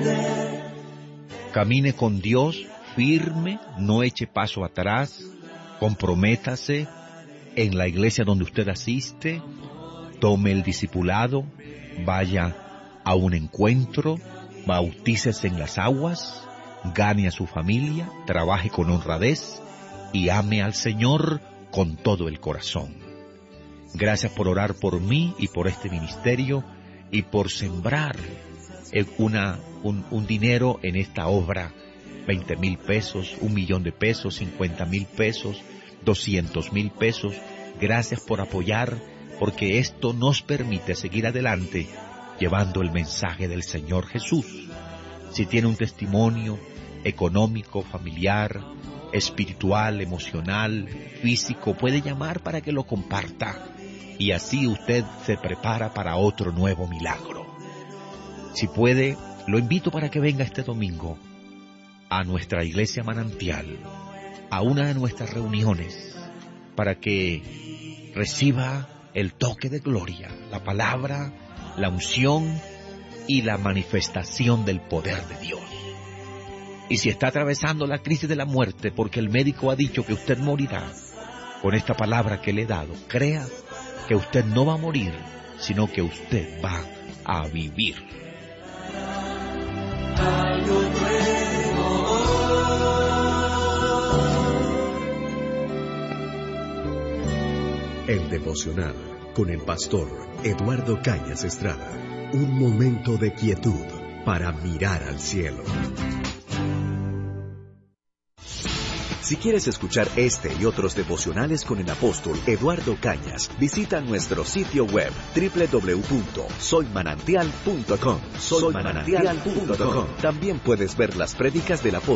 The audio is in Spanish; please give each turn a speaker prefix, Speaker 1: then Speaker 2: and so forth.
Speaker 1: Camine con Dios firme, no eche paso atrás, comprométase en la iglesia donde usted asiste, tome el discipulado, vaya a un encuentro, bautícese en las aguas, gane a su familia, trabaje con honradez y ame al Señor con todo el corazón. Gracias por orar por mí y por este ministerio y por sembrar un dinero en esta obra, 20,000 pesos, 1,000,000 de pesos, 50,000 pesos, 200,000 pesos. Gracias por apoyar, porque esto nos permite seguir adelante llevando el mensaje del Señor Jesús. Si tiene un testimonio económico, familiar, espiritual, emocional, físico, puede llamar para que lo comparta. Y así usted se prepara para otro nuevo milagro. Si puede, lo invito para que venga este domingo a nuestra iglesia Manantial, a una de nuestras reuniones, para que reciba el toque de gloria, la palabra, la unción y la manifestación del poder de Dios. Y si está atravesando la crisis de la muerte, porque el médico ha dicho que usted morirá, con esta palabra que le he dado, crea que usted no va a morir, sino que usted va a vivir.
Speaker 2: El devocional con el pastor Eduardo Cañas Estrada. Un momento de quietud para mirar al cielo. Si quieres escuchar este y otros devocionales con el apóstol Eduardo Cañas, visita nuestro sitio web www.soymanantial.com. También puedes ver las prédicas del apóstol